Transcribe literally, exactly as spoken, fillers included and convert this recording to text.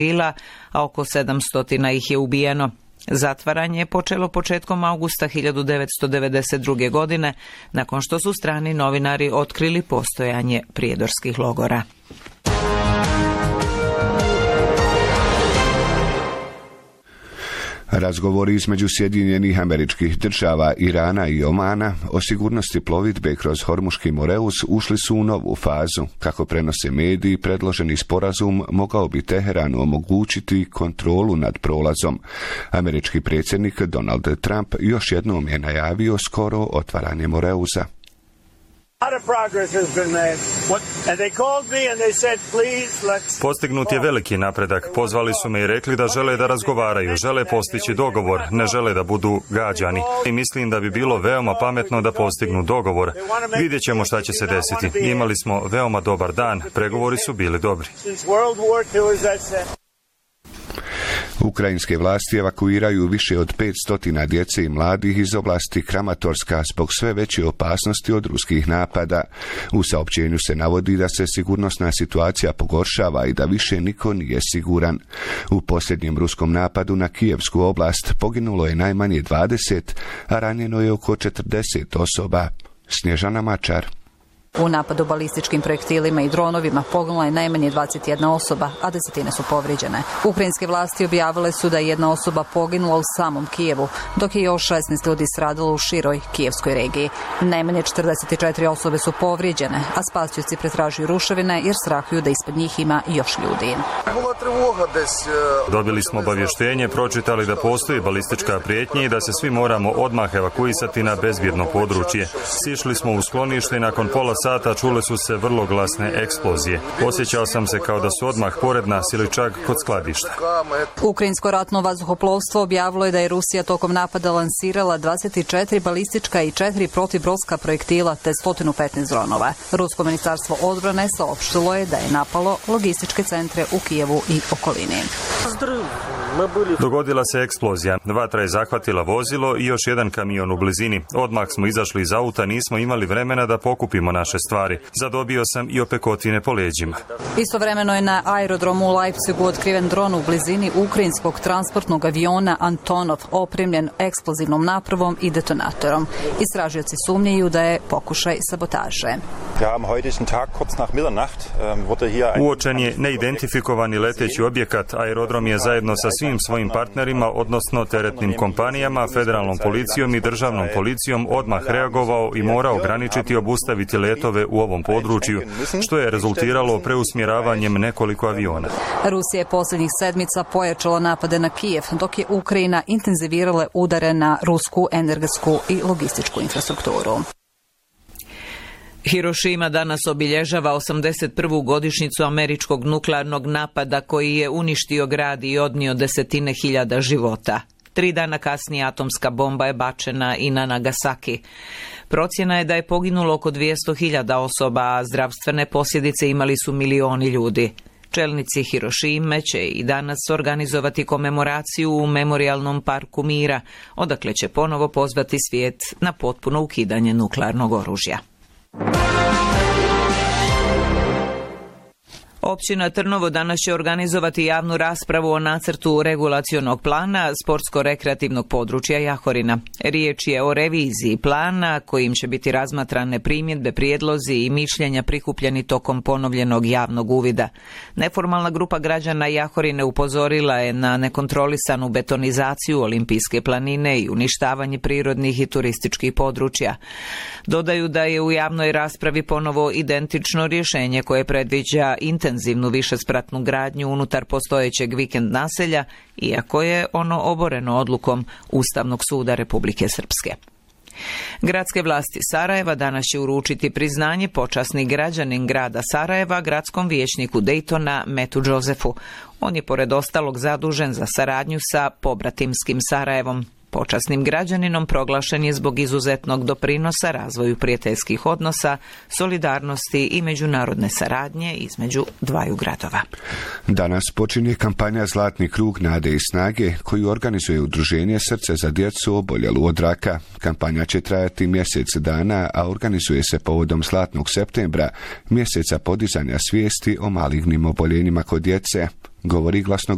a oko sedamsto ih je ubijeno. Zatvaranje je počelo početkom avgusta hiljadu devetsto devedeset druge. godine, nakon što su strani novinari otkrili postojanje prijedorskih logora. Razgovori između Sjedinjenih Američkih Država, Irana i Omana o sigurnosti plovidbe kroz Hormuški Moreus ušli su u novu fazu. Kako prenose mediji, predloženi sporazum mogao bi Teheranu omogućiti kontrolu nad prolazom. Američki predsjednik Donald Trump još jednom je najavio skoro otvaranje Moreusa. Postignut je veliki napredak. Pozvali su me i rekli da žele da razgovaraju, žele postići dogovor, ne žele da budu gađani. I mislim da bi bilo veoma pametno da postignu dogovor. Vidjet ćemo šta će se desiti. Imali smo veoma dobar dan, pregovori su bili dobri. Ukrajinske vlasti evakuiraju više od petsto djece i mladih iz oblasti Kramatorska zbog sve veće opasnosti od ruskih napada. U saopćenju se navodi da se sigurnosna situacija pogoršava i da više niko nije siguran. U posljednjem ruskom napadu na Kijevsku oblast poginulo je najmanje dvadeset, a ranjeno je oko četrdeset osoba. Snježana Mačar. U napadu balističkim projektilima i dronovima poginula je najmanje dvadeset jedna osoba, a desetine su povrijeđene. Ukrajinske vlasti objavile su da je jedna osoba poginula u samom Kijevu, dok je još šesnaest ljudi stradalo u široj kijevskoj regiji. Najmanje četrdeset četiri osobe su povrijeđene, a spasioci pretražuju ruševine jer strahuju da ispod njih ima još ljudi. Dobili smo obavještenje, pročitali da postoji balistička prijetnja i da se svi moramo odmah evakuisati na bezbjedno područje. Sišli smo u sklonište i nakon pola sata čule su se vrlo glasne eksplozije. Osjećao sam se kao da su odmah pored nas ili čak kod skladišta. Ukrajinsko ratno vazduhoplovstvo objavilo je da je Rusija tokom napada lansirala dvadeset četiri balistička i četiri protivbrodska projektila te sto petnaest dronova. Rusko ministarstvo odbrane saopštilo je da je napalo logističke centre u Kijevu i okolini. Dogodila se eksplozija. Vatra je zahvatila vozilo i još jedan kamion u blizini. Odmah smo izašli iz auta, nismo imali vremena da pokupimo naše stvari. Zadobio sam i opekotine po leđima. Istovremeno je na aerodromu u Leipzigu otkriven dron u blizini ukrajinskog transportnog aviona Antonov, opremljen eksplozivnom napravom i detonatorom. Istražioci sumnjaju da je pokušaj sabotaže. Uočen je neidentifikovani leteći objekat. Aerodrom je zajedno sa svim svojim partnerima, odnosno teretnim kompanijama, federalnom policijom i državnom policijom odmah reagovao i mora ograničiti i obustaviti letove u ovom području, što je rezultiralo preusmjeravanjem nekoliko aviona. Rusija je posljednjih sedmica pojačala napade na Kijev, dok je Ukrajina intenzivirala udare na rusku energetsku i logističku infrastrukturu. Hirošima danas obilježava osamdeset prvu godišnjicu američkog nuklearnog napada koji je uništio grad i odnio desetine hiljada života. Tri dana kasnije atomska bomba je bačena i na Nagasaki. Procjena je da je poginulo oko dvjesto hiljada osoba, a zdravstvene posljedice imali su milioni ljudi. Čelnici Hirošime će i danas organizovati komemoraciju u Memorijalnom parku mira, odakle će ponovo pozvati svijet na potpuno ukidanje nuklearnog oružja. Općina Trnovo danas će organizovati javnu raspravu o nacrtu regulacionog plana sportsko-rekreativnog područja Jahorina. Riječ je o reviziji plana kojim će biti razmatrane primjedbe, prijedlozi i mišljenja prikupljeni tokom ponovljenog javnog uvida. Neformalna grupa građana Jahorine upozorila je na nekontrolisanu betonizaciju Olimpijske planine i uništavanje prirodnih i turističkih područja. Dodaju da je u javnoj raspravi ponovo identično rješenje koje predviđa intenzivnu višespratnu gradnju unutar postojećeg vikend naselja, iako je ono oboreno odlukom Ustavnog suda Republike Srpske. Gradske vlasti Sarajeva danas će uručiti priznanje počasni građanin grada Sarajeva gradskom vijećniku Daytona Metu Josefu. On je pored ostalog zadužen za saradnju sa pobratimskim Sarajevom. Počasnim građaninom proglašen je zbog izuzetnog doprinosa razvoju prijateljskih odnosa, solidarnosti i međunarodne saradnje između dvaju gradova. Danas počinje kampanja Zlatni krug nade i snage koju organizuje Udruženje Srce za djecu oboljelu od raka. Kampanja će trajati mjesec dana, a organizuje se povodom Zlatnog septembra, mjeseca podizanja svijesti o malignim oboljenjima kod djece, govori glasnogovornik